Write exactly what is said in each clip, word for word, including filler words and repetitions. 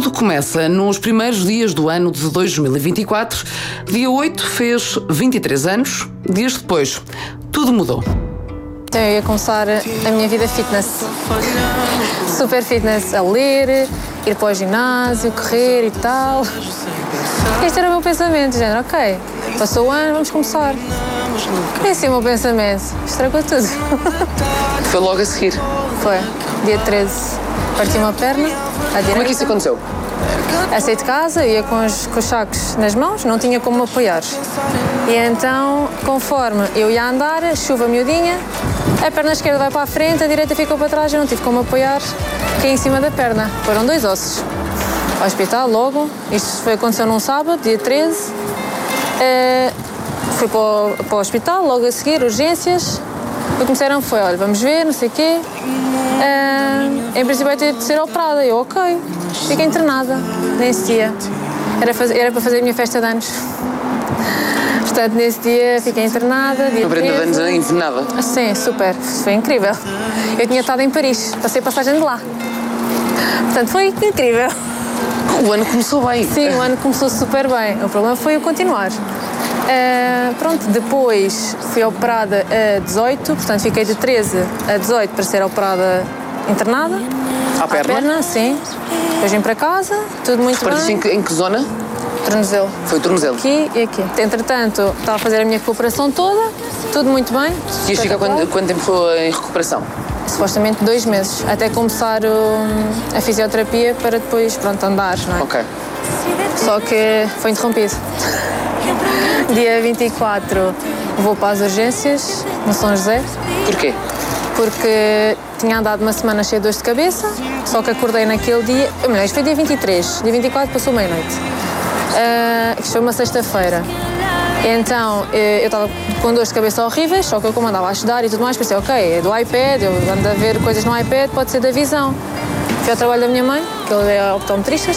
Tudo começa nos primeiros dias do ano de dois mil e vinte e quatro. Dia oito fez vinte e três anos. Dias depois, tudo mudou. Então eu ia começar a minha vida fitness. Super fitness, a ler, ir para o ginásio, correr e tal. Este era o meu pensamento, género, ok, passou o ano, vamos começar. Esse é o meu pensamento, estragou tudo. Foi logo a seguir? Foi, dia treze, parti uma perna à direita. Como é que isso aconteceu? Saí de casa, ia com os, com os sacos nas mãos, não tinha como me apoiar. E então, conforme eu ia andar, chuva miudinha, a perna esquerda vai para a frente, a direita ficou para trás, eu não tive como apoiar, fiquei em cima da perna. Foram dois ossos. Ao hospital, logo, isto foi, aconteceu num sábado, dia treze. Uh, fui para o, para o hospital, logo a seguir, urgências. O que me disseram foi, olha, vamos ver, não sei o quê. Uh, em princípio vai ter de ser operada. Eu, ok. Fiquei internada nesse dia. Era, faz, era para fazer a minha festa de anos. Portanto, nesse dia fiquei internada. Dia Uma prenda de anos envenenada? Sim, super. Foi incrível. Eu tinha estado em Paris, passei a passagem de lá. Portanto, foi incrível. O ano começou bem. Sim, o ano começou super bem. O problema foi o continuar. Uh, pronto, depois fui operada a dezoito, portanto fiquei de treze a dezoito para ser operada internada. À perna? À perna, sim. Depois vim para casa, tudo muito bem. Partiste em que, em que zona? Tornozelo. Foi tornozelo? Aqui e aqui. Entretanto, estava a fazer a minha recuperação toda, tudo muito bem. Ias ficar quanto, quanto tempo foi em recuperação? Supostamente dois meses, até começar o, a fisioterapia para depois, pronto, andar, não é? Ok. Só que foi interrompido. Dia vinte e quatro vou para as urgências, no São José. Porquê? Porque tinha andado uma semana cheia de dores de cabeça, só que acordei naquele dia... Melhor, isto foi dia vinte e três, dia vinte e quatro passou meia-noite. Uh, isto foi uma sexta-feira. Então, eu estava com dores de cabeça horríveis, só que eu como andava a estudar e tudo mais, pensei, ok, é do iPad, eu ando a ver coisas no iPad, pode ser da visão. Fui ao trabalho da minha mãe, que ele é optometristas,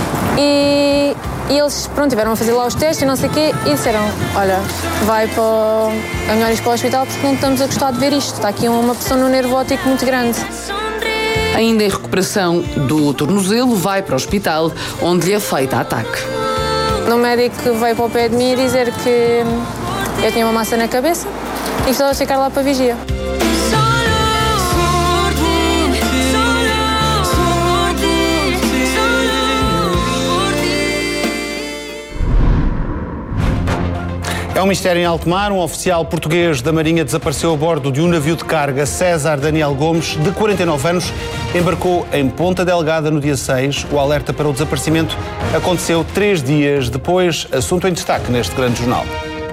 e, e eles, pronto, tiveram a fazer lá os testes e não sei o quê, e disseram, olha, vai para o... é melhor ir para o hospital porque não estamos a gostar de ver isto, está aqui uma pressão no nervo óptico muito grande. Ainda em recuperação do tornozelo, vai para o hospital, onde lhe é feita ataque. Um médico veio para o pé de mim dizer que eu tinha uma massa na cabeça e que estava a ficar lá para a vigia. É um mistério em alto mar. Um oficial português da Marinha desapareceu a bordo de um navio de carga. César Daniel Gomes, de quarenta e nove anos, embarcou em Ponta Delgada no dia seis. O alerta para o desaparecimento aconteceu três dias depois. Assunto em destaque neste grande jornal.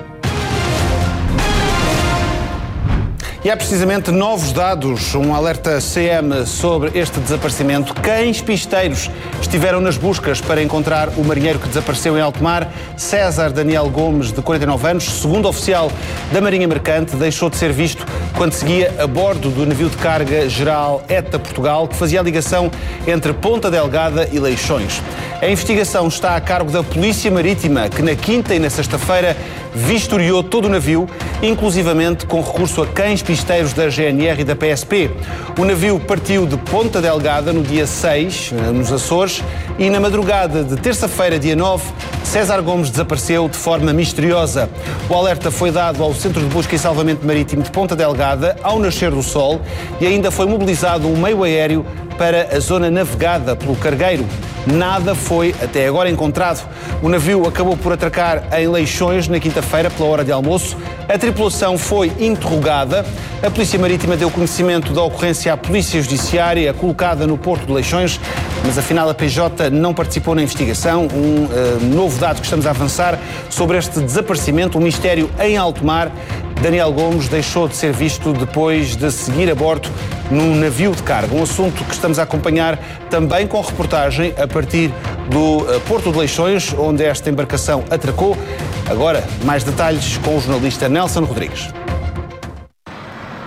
E há precisamente novos dados, um alerta C M sobre este desaparecimento. Cães pisteiros estiveram nas buscas para encontrar o marinheiro que desapareceu em alto mar. César Daniel Gomes, de quarenta e nove anos, segundo oficial da Marinha Mercante, deixou de ser visto quando seguia a bordo do navio de carga geral ETA Portugal, que fazia a ligação entre Ponta Delgada e Leixões. A investigação está a cargo da Polícia Marítima, que na quinta e na sexta-feira vistoriou todo o navio, inclusivamente com recurso a cães pisteiros da G N R e da P S P. O navio partiu de Ponta Delgada no dia seis, nos Açores, e na madrugada de terça-feira, dia nove, César Gomes desapareceu de forma misteriosa. O alerta foi dado ao Centro de Busca e Salvamento Marítimo de Ponta Delgada ao nascer do sol e ainda foi mobilizado um meio aéreo para a zona navegada pelo cargueiro. Nada foi até agora encontrado. O navio acabou por atracar em Leixões na quinta-feira, pela hora de almoço. A tripulação foi interrogada. A Polícia Marítima deu conhecimento da ocorrência à Polícia Judiciária, colocada no Porto de Leixões, mas afinal a P J não participou na investigação. Um uh, novo dado que estamos a avançar sobre este desaparecimento, um mistério em alto mar. Daniel Gomes deixou de ser visto depois de seguir a bordo num navio de carga. Um assunto que estamos a acompanhar também com reportagem a partir do Porto de Leixões, onde esta embarcação atracou. Agora, mais detalhes com o jornalista Nelson Rodrigues. É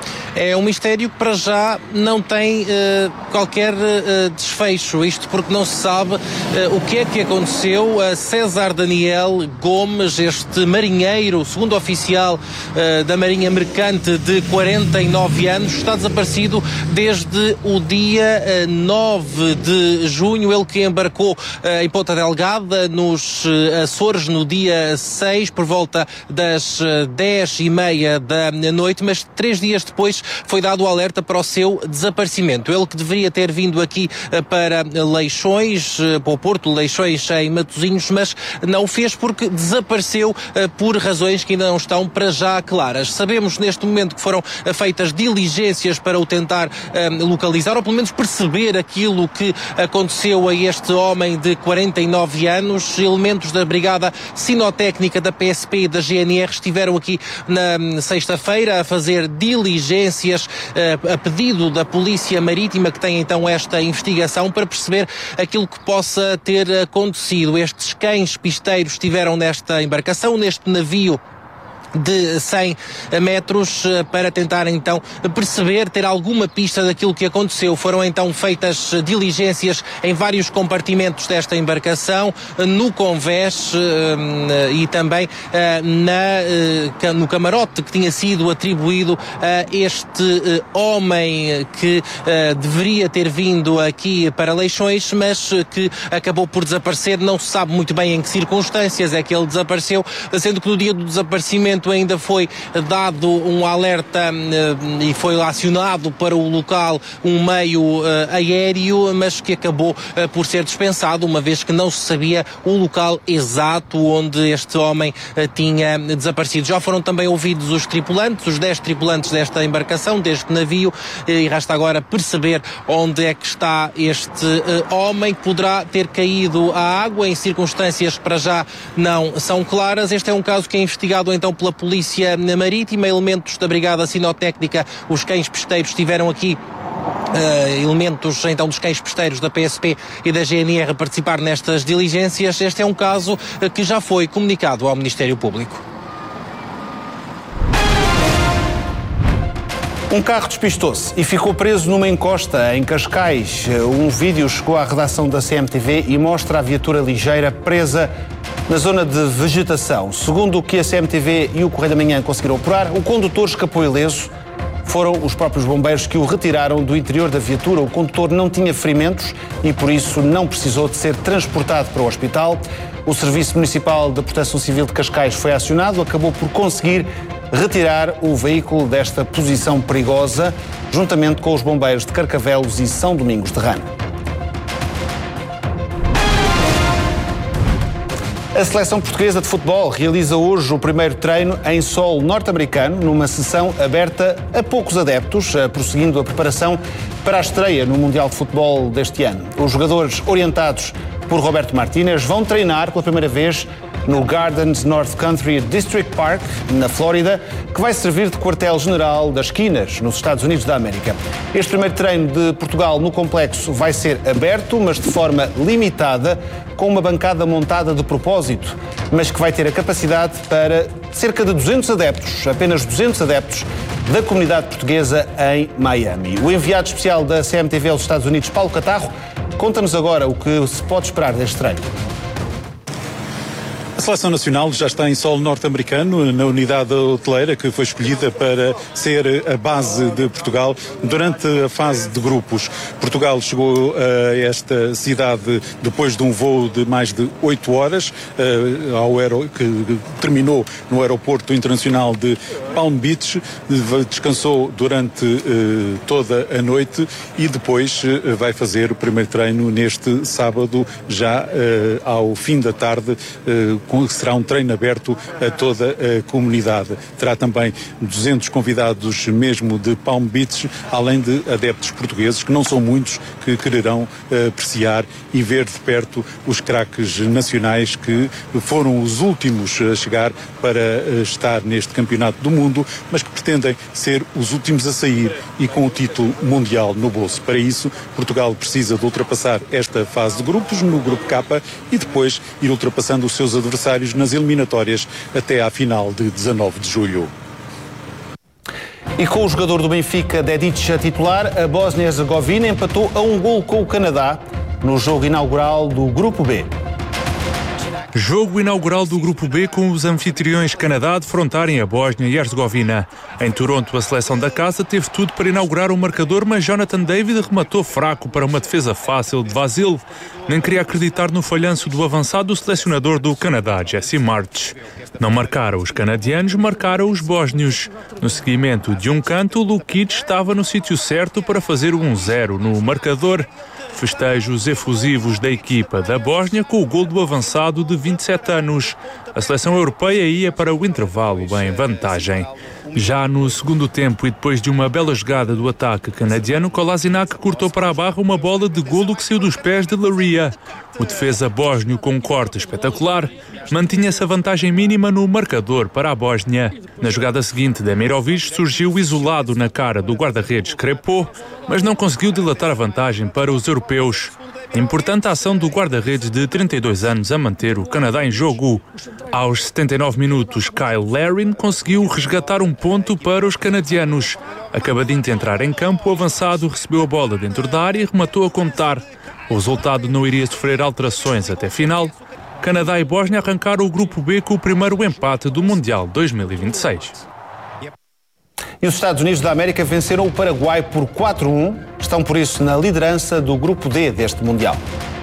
é um mistério que para já não tem uh, qualquer uh, desfecho, isto porque não se sabe uh, o que é que aconteceu a César Daniel Gomes, este marinheiro, segundo oficial uh, da Marinha Mercante de quarenta e nove anos, está desaparecido desde o dia uh, nove de junho, ele que embarcou uh, em Ponta Delgada, nos uh, Açores, no dia seis, por volta das uh, dez e meia da noite, mas três dias depois foi dado o alerta para o seu desaparecimento. Ele que deveria ter vindo aqui uh, para Leixões, uh, para o Porto de Leixões em Matosinhos, mas não o fez porque desapareceu uh, por razões que ainda não estão para já claras. Sabemos neste momento que foram uh, feitas diligências para o tentar uh, localizar, ou pelo menos perceber aquilo que aconteceu a este homem de quarenta e nove anos. Elementos da Brigada Sinotécnica da P S P e da G N R estiveram aqui na sexta-feira a fazer diligências uh, a pedido da Polícia Marítima, que tem então esta investigação para perceber aquilo que possa ter acontecido. Estes cães pisteiros estiveram nesta embarcação, neste navio de cem metros, para tentar então perceber, ter alguma pista daquilo que aconteceu. Foram então feitas diligências em vários compartimentos desta embarcação, no convés e também na, no camarote que tinha sido atribuído a este homem que deveria ter vindo aqui para Leixões, mas que acabou por desaparecer. Não se sabe muito bem em que circunstâncias é que ele desapareceu, sendo que no dia do desaparecimento ainda foi dado um alerta uh, e foi acionado para o local um meio uh, aéreo, mas que acabou uh, por ser dispensado, uma vez que não se sabia o local exato onde este homem uh, tinha desaparecido. Já foram também ouvidos os tripulantes, os dez tripulantes desta embarcação, deste navio, uh, e resta agora perceber onde é que está este uh, homem, que poderá ter caído à água em circunstâncias que para já não são claras. Este é um caso que é investigado então pela Polícia Marítima. Elementos da Brigada Sinotécnica, os cães pesteiros, estiveram aqui. Uh, elementos então dos cães pesteiros da P S P e da G N R a participar nestas diligências. Este é um caso uh, que já foi comunicado ao Ministério Público. Um carro despistou-se e ficou preso numa encosta em Cascais. Um vídeo chegou à redação da C M T V e mostra a viatura ligeira presa na zona de vegetação. Segundo o que a C M T V e o Correio da Manhã conseguiram apurar, o condutor escapou ileso. Foram os próprios bombeiros que o retiraram do interior da viatura. O condutor não tinha ferimentos e, por isso, não precisou de ser transportado para o hospital. O Serviço Municipal da Proteção Civil de Cascais foi acionado, acabou por conseguir retirar o veículo desta posição perigosa, juntamente com os bombeiros de Carcavelos e São Domingos de Rana. A seleção portuguesa de futebol realiza hoje o primeiro treino em solo norte-americano, numa sessão aberta a poucos adeptos, prosseguindo a preparação para a estreia no Mundial de Futebol deste ano. Os jogadores, orientados por Roberto Martínez, vão treinar pela primeira vez no Gardens North Country District Park, na Flórida, que vai servir de quartel-general das Quinas, nos Estados Unidos da América. Este primeiro treino de Portugal no complexo vai ser aberto, mas de forma limitada, com uma bancada montada de propósito, mas que vai ter a capacidade para cerca de duzentos adeptos, apenas duzentos adeptos, da comunidade portuguesa em Miami. O enviado especial da C M T V aos Estados Unidos, Paulo Catarro, conta-nos agora o que se pode esperar deste treino. A Seleção Nacional já está em solo norte-americano, na unidade hoteleira que foi escolhida para ser a base de Portugal durante a fase de grupos. Portugal chegou a esta cidade depois de um voo de mais de oito horas, ao aero, que terminou no aeroporto internacional de Palm Beach, descansou durante toda a noite e depois vai fazer o primeiro treino neste sábado, já ao fim da tarde, que será um treino aberto a toda a comunidade. Terá também duzentos convidados mesmo de Palm Beach, além de adeptos portugueses, que não são muitos, que quererão apreciar e ver de perto os craques nacionais que foram os últimos a chegar para estar neste campeonato do mundo, mas que pretendem ser os últimos a sair e com o título mundial no bolso. Para isso, Portugal precisa de ultrapassar esta fase de grupos no grupo K e depois ir ultrapassando os seus adversários nas eliminatórias até à final de dezanove de julho. E com o jogador do Benfica, Dedić, a titular, a Bósnia-Herzegovina empatou a um golo com o Canadá no jogo inaugural do Grupo B. Jogo inaugural do Grupo B com os anfitriões Canadá defrontarem a Bósnia e Herzegovina. Em Toronto, a seleção da casa teve tudo para inaugurar o marcador, mas Jonathan David rematou fraco para uma defesa fácil de Vasil. Nem queria acreditar no falhanço do avançado selecionador do Canadá, Jesse March. Não marcaram os canadianos, marcaram os bósnios. No seguimento de um canto, Lukic estava no sítio certo para fazer o um zero no marcador. Festejos efusivos da equipa da Bósnia com o gol do avançado de vinte e sete anos. A seleção europeia ia para o intervalo em vantagem. Já no segundo tempo e depois de uma bela jogada do ataque canadiano, Kolasinac cortou para a barra uma bola de golo que saiu dos pés de Laria. O defesa bósnio, com um corte espetacular, mantinha-se a vantagem mínima no marcador para a Bósnia. Na jogada seguinte, Demirovic surgiu isolado na cara do guarda-redes Crepô, mas não conseguiu dilatar a vantagem para os europeus. Importante a ação do guarda-redes de trinta e dois anos a manter o Canadá em jogo. Aos setenta e nove minutos, Kyle Larin conseguiu resgatar um ponto para os canadianos. Acabadinho de entrar em campo, o avançado recebeu a bola dentro da área e rematou a contar. O resultado não iria sofrer alterações até final. Canadá e Bósnia arrancaram o Grupo B com o primeiro empate do Mundial dois mil e vinte e seis. E os Estados Unidos da América venceram o Paraguai por quatro a um. Estão, por isso, na liderança do Grupo D deste Mundial.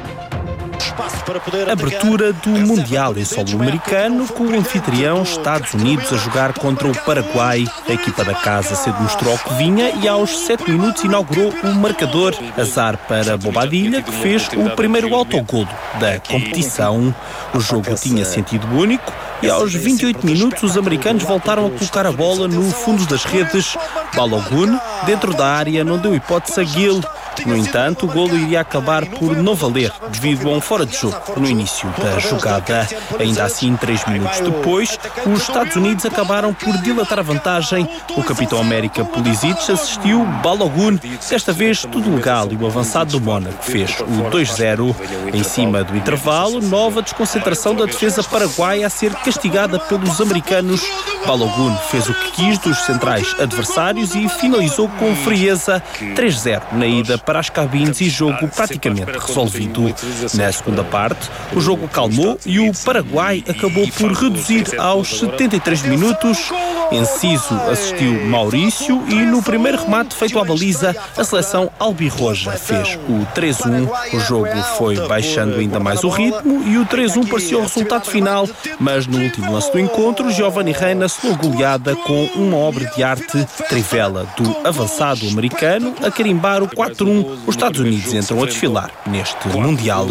Abertura do Mundial em solo americano, com o anfitrião Estados Unidos a jogar contra o Paraguai. A equipa da casa cedo mostrou ao que vinha e aos sete minutos inaugurou o marcador. Azar para Bobadilla, que fez o primeiro autogolo da competição. O jogo tinha sentido único e aos vinte e oito minutos os americanos voltaram a colocar a bola no fundo das redes. Balogun, dentro da área, não deu hipótese a Gil. No entanto, o golo iria acabar por não valer, devido a um fora de jogo no início da jogada. Ainda assim, três minutos depois, os Estados Unidos acabaram por dilatar a vantagem. O capitão América Pulisic assistiu Balogun, desta vez tudo legal, e o avançado do Mónaco fez o dois a zero. Em cima do intervalo, nova desconcentração da defesa paraguaia a ser castigada pelos americanos. Balogun fez o que quis dos centrais adversários e finalizou com frieza três a zero na ida para as cabines e jogo praticamente resolvido. Na segunda parte, o jogo calmou e o Paraguai acabou por reduzir aos setenta e três minutos. Enciso assistiu Maurício e no primeiro remate feito à baliza, a seleção albirroja fez o três a um. O jogo foi baixando ainda mais o ritmo e o três a um parecia o resultado final, mas no último lance do encontro, Giovanni Reina selou goleada com uma obra de arte, trivela do avançado americano, a carimbar o quatro a um. Os Estados Unidos entram a desfilar neste Mundial.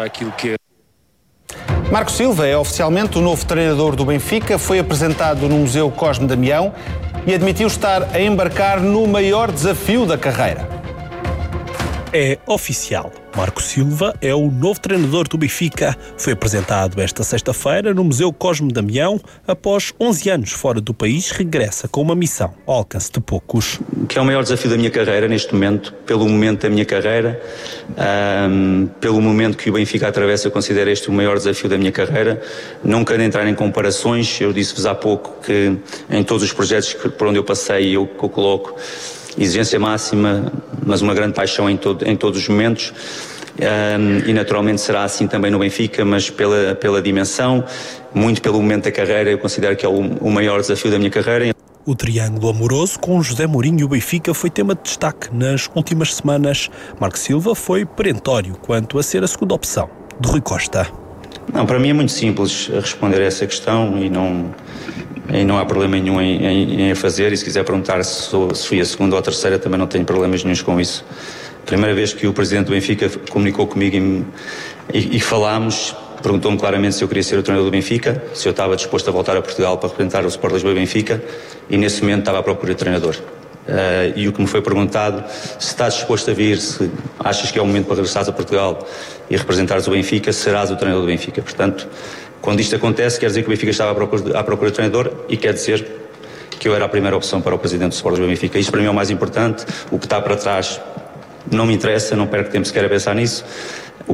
Marco Silva é oficialmente o novo treinador do Benfica, foi apresentado no Museu Cosme Damião e admitiu estar a embarcar no maior desafio da carreira. É oficial. Marco Silva é o novo treinador do Benfica. Foi apresentado esta sexta-feira no Museu Cosme Damião. Após onze anos fora do país, regressa com uma missão ao alcance de poucos. Que é o maior desafio da minha carreira neste momento, pelo momento da minha carreira, um, pelo momento que o Benfica atravessa, eu considero este o maior desafio da minha carreira. Não quero entrar em comparações, eu disse-vos há pouco que em todos os projetos por onde eu passei, eu, eu coloco exigência máxima, mas uma grande paixão em, todo, em todos os momentos. Um, e naturalmente será assim também no Benfica, mas pela, pela dimensão, muito pelo momento da carreira, eu considero que é o, o maior desafio da minha carreira. O triângulo amoroso com José Mourinho e o Benfica foi tema de destaque nas últimas semanas. Marco Silva foi perentório quanto a ser a segunda opção de Rui Costa. Não, para mim é muito simples responder a essa questão e não, e não há problema nenhum em, em, em a fazer. E se quiser perguntar se, sou, se fui a segunda ou a terceira, também não tenho problemas nenhums com isso. Primeira vez que o presidente do Benfica comunicou comigo e, e, e falámos, perguntou-me claramente se eu queria ser o treinador do Benfica, se eu estava disposto a voltar a Portugal para representar o Sport Lisboa e Benfica, e nesse momento estava à procura de treinador. Uh, e o que me foi perguntado, se estás disposto a vir, se achas que é o momento para regressares a Portugal e representares o Benfica, serás o treinador do Benfica. Portanto, quando isto acontece, quer dizer que o Benfica estava à procura de, à procura de treinador e quer dizer que eu era a primeira opção para o presidente do Sport Lisboa e Benfica. Isto para mim é o mais importante. O que está para trás não me interessa, não perco tempo sequer a pensar nisso.